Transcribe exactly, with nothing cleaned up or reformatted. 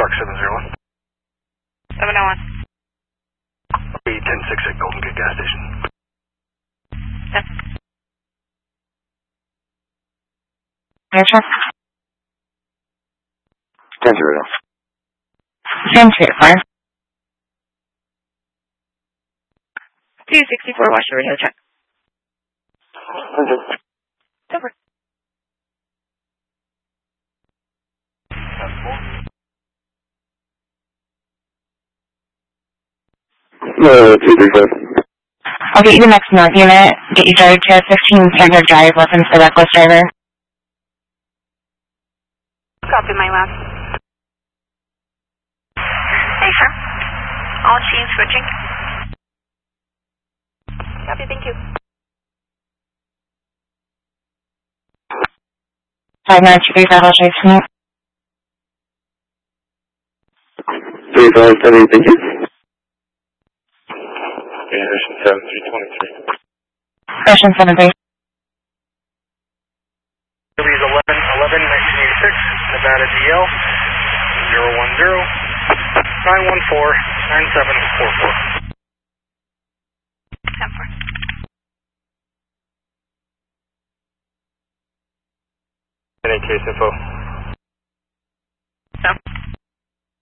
Park seven zero one. seven oh one. eight ten six at Golden Gate gas station. Yep. Air check. ten zero. Same street, fire. two sixty-four Washington Radio check. Over. No, two three five. I'll get you the next north unit. Get you drive to fifteen Panther Drive, listen to the reckless driver. Copy my last. Hey, sir. All teams switching. Copy, thank you. five nine two three five, I'll chase me. three five seven, thank you. Anderson seven three twenty-three. Ocean seven three. Phillies eleven eleven nineteen eighty-six, Nevada D L zero one zero nine one four nine seven four four. N A case info.